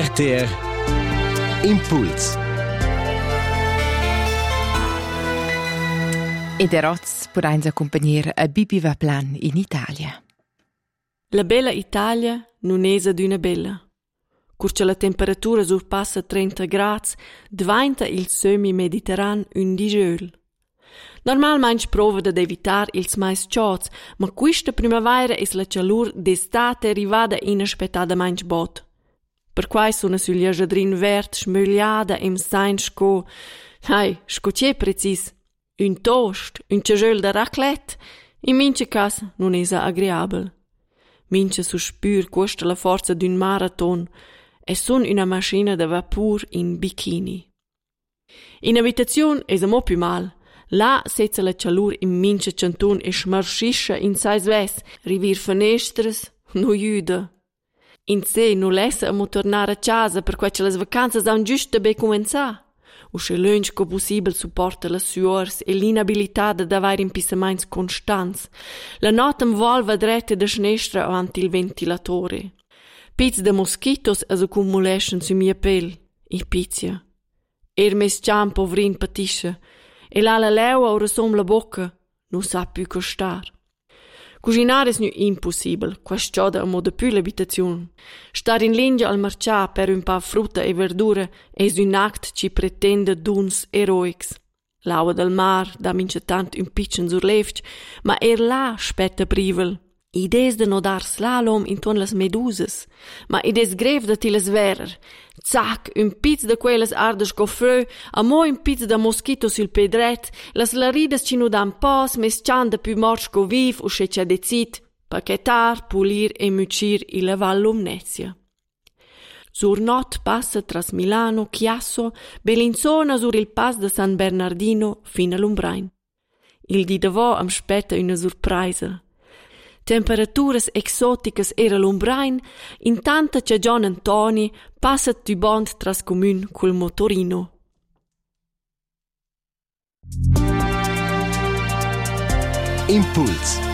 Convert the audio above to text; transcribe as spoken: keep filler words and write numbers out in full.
R T R Impuls. E der Roz pureins accompagner a Bibi Vaplan in Italia. La bella Italia non esa d'una bella. Curce la temperatura surpassa trenta gradi, diventa il semi-mediterran un digeul. Normalmente prova ad evitar ils mais chauds, ma questa primavera es la calur d'estate arrivada inaspettadamente bot. Per quai sono sugli giardin vert smögliada im sein sco, hai, sco c'è precis, un toast, un cageul de raclette, in mince cas non esa agreabel. Mince sospür questa la forza d'un marathon, e son una macchina de vapur in bikini. In abitazione es mo più mal. Là setza la calur in mince cantun e schmarschischa in sais ves, rivir fenestras, no juda. In se no lessa a mo tornare a casa per quai che las vacanzas han giusto be comenza. Usce lunch co possibel supporta las suors e l'inabilità da avair impissamains constants. La not am volva drette da schnestra avanti il ventilatore. Piz de mosquitos as accumuleschen su mia pel, i pizia. Er mes ciam povrin patisce, e la la leua ora som la bocca, non sa più costar. Cucinar es nu impossibel, quas cioda a moda più l'abitazione. Star in linea al marcià per un pa frutta e verdura es un act ci pretende duns eroics. L'aua del mar da mince tant un pitchen sur levch, ma er là spetta privel. Idees de no dar slalom inton las medusas, ma idees grev da tiles verer. Zac, un pizz de quelles ardes co frö, a mo un pizz da mosquito sul pedret, las laridas ci nu dan pos, mes cian da più morsch co viv, usce c'è decid, paquetar, pulir e mucir i la vallumnezia. Sur not passa tras Milano, Chiasso, Bellinzona sur il pas de San Bernardino fin a Lumbrain. Il di davò am spetta una surpresa. Temperaturas exoticas era l'Umbrain, intanta che John Antoni passa tu bond tras comun col motorino. Impuls.